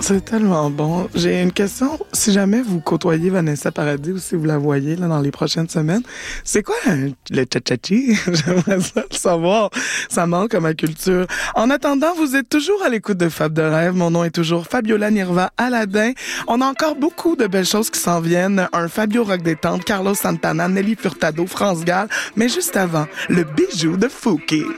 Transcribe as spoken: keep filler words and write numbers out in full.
C'est tellement bon. J'ai une question. Si jamais vous côtoyez Vanessa Paradis ou si vous la voyez là, dans les prochaines semaines, c'est quoi un- le cha-cha-chi? J'aimerais ça le savoir. Ça manque à ma culture. En attendant, vous êtes toujours à l'écoute de Fab de Rêve. Mon nom est toujours Fabiola Nirva Aladin. On a encore beaucoup de belles choses qui s'en viennent. Un Fabio Rock Détente, Carlos Santana, Nelly Furtado, France Gall. Mais juste avant, le bijou de Fouki.